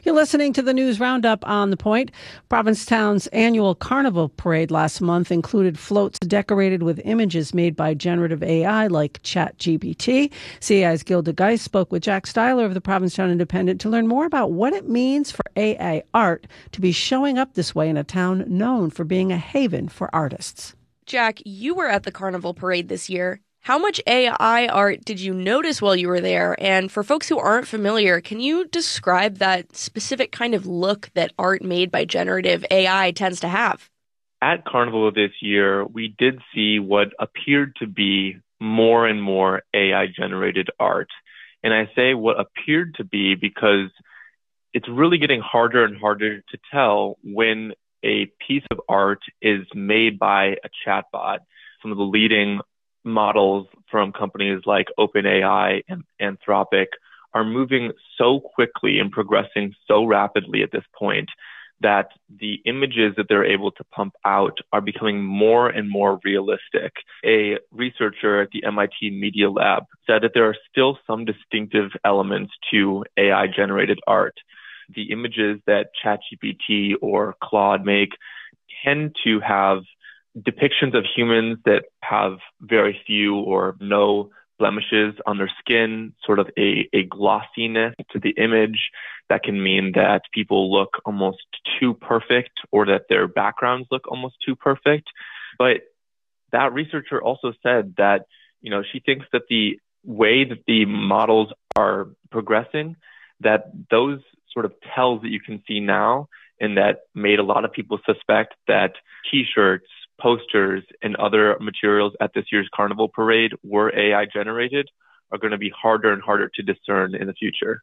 You're listening to the News Roundup on The Point. Provincetown's annual Carnival Parade last month included floats decorated with images made by generative AI like ChatGPT. CAI's Gilda Geist spoke with Jack Styler of the Provincetown Independent to learn more about what it means for AI art to be showing up this way in a town known for being a haven for artists. Jack, you were at the Carnival Parade this year. How much AI art did you notice while you were there? And for folks who aren't familiar, can you describe that specific kind of look that art made by generative AI tends to have? At Carnival this year, we did see what appeared to be more and more AI-generated art. And I say what appeared to be because it's really getting harder and harder to tell when a piece of art is made by a chatbot. Some of the leading models from companies like OpenAI and Anthropic are moving so quickly and progressing so rapidly at this point that the images that they're able to pump out are becoming more and more realistic. A researcher at the MIT Media Lab said that there are still some distinctive elements to AI-generated art. The images that ChatGPT or Claude make tend to have depictions of humans that have very few or no blemishes on their skin, sort of a glossiness to the image that can mean that people look almost too perfect or that their backgrounds look almost too perfect. But that researcher also said that, she thinks that the way that the models are progressing, that those sort of tells that you can see now and that made a lot of people suspect that T-shirts, posters, and other materials at this year's Carnival Parade were AI generated are going to be harder and harder to discern in the future.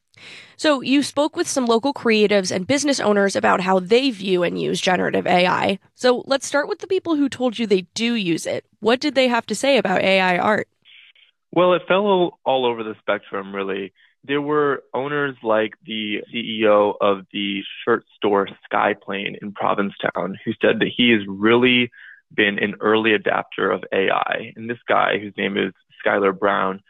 So you spoke with some local creatives and business owners about how they view and use generative AI. So let's start with the people who told you they do use it. What did they have to say about AI art? Well, it fell all over the spectrum, really. There were owners like the CEO of the shirt store Skyplane in Provincetown who said that he has really been an early adapter of AI. And this guy, whose name is Skylar Brown,